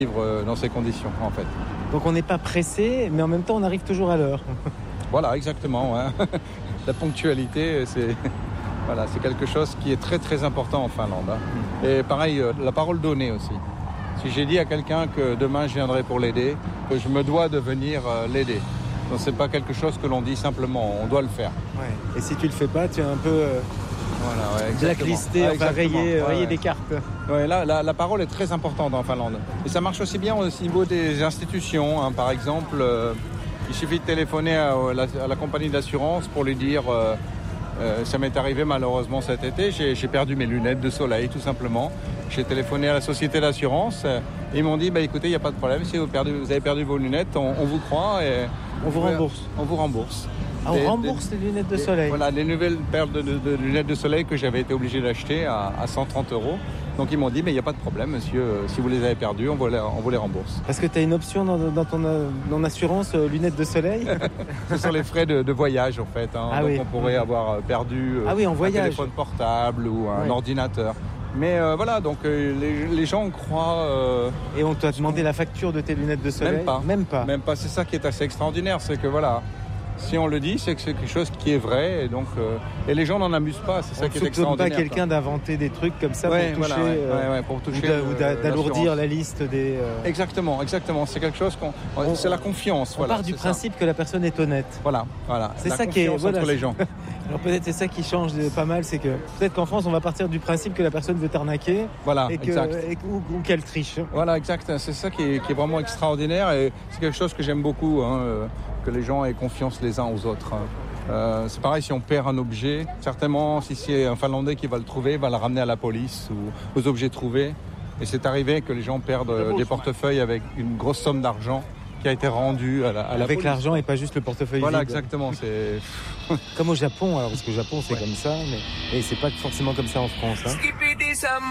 vivre dans ces conditions, en fait. Donc on n'est pas pressé, mais en même temps on arrive toujours à l'heure. Voilà, exactement. Ouais. La ponctualité, c'est quelque chose qui est très très important en Finlande. Hein. Et pareil, la parole donnée aussi. Si j'ai dit à quelqu'un que demain je viendrai pour l'aider, que je me dois de venir l'aider. Donc c'est pas quelque chose que l'on dit simplement, on doit le faire. Ouais. Et si tu le fais pas, tu es un peu blacklisté, rayé des cartes. Ouais, là, la parole est très importante en Finlande. Et ça marche aussi bien au niveau des institutions. Hein. Par exemple, il suffit de téléphoner à la compagnie d'assurance pour lui dire ça m'est arrivé malheureusement cet été, j'ai perdu mes lunettes de soleil tout simplement. J'ai téléphoné à la société d'assurance et ils m'ont dit écoutez, il n'y a pas de problème, si vous avez perdu vos lunettes, on vous croit et on vous rembourse. On vous rembourse. Ah, on rembourse les lunettes de soleil. Voilà, les nouvelles paires de lunettes de soleil que j'avais été obligé d'acheter à 130 €. Donc ils m'ont dit mais il n'y a pas de problème monsieur, si vous les avez perdues, on vous les rembourse. Parce que tu as une option dans ton assurance lunettes de soleil. Ce sont les frais de voyage en fait. Hein. Ah, donc oui. on pourrait avoir perdu en un téléphone portable ou un ordinateur. Mais donc les gens croient... Et on t'a demandé la facture de tes lunettes de soleil ? Même pas. C'est ça qui est assez extraordinaire, c'est que voilà... Si on le dit, c'est que c'est quelque chose qui est vrai et donc et les gens n'en amusent pas, c'est ça qui est extraordinaire. On ne pas quelqu'un d'inventer des trucs comme ça pour toucher ou d'alourdir la liste des. Exactement, c'est quelque chose c'est la confiance. On part du principe que la personne est honnête. Voilà. C'est la ça qui est entre les gens. Alors peut-être c'est ça qui change pas mal, c'est que peut-être qu'en France on va partir du principe que la personne veut t'arnaquer. Voilà, ou qu'elle triche. Voilà, exact. C'est ça qui est vraiment extraordinaire et c'est quelque chose que j'aime beaucoup. Que les gens aient confiance les uns aux autres. C'est pareil, si on perd un objet, certainement, si c'est un Finlandais qui va le trouver, va le ramener à la police ou aux objets trouvés. Et c'est arrivé que les gens perdent des portefeuilles avec une grosse somme d'argent qui a été rendue à la police. Avec l'argent et pas juste le portefeuille Voilà, vide. exactement. C'est... Comme au Japon, alors, parce que le Japon c'est comme ça, mais c'est pas forcément comme ça en France. Hein.